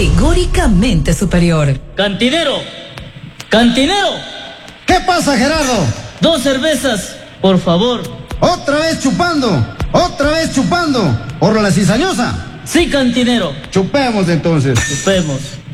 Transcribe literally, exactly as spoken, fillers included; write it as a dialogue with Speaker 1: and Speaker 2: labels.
Speaker 1: categóricamente superior.
Speaker 2: ¡Cantinero! ¡Cantinero!
Speaker 3: ¿Qué pasa, Gerardo?
Speaker 2: Dos cervezas, por favor.
Speaker 3: Otra vez chupando, otra vez chupando. ¿Por la cizañosa?
Speaker 2: Sí, cantinero.
Speaker 3: Chupemos entonces.
Speaker 2: Chupemos.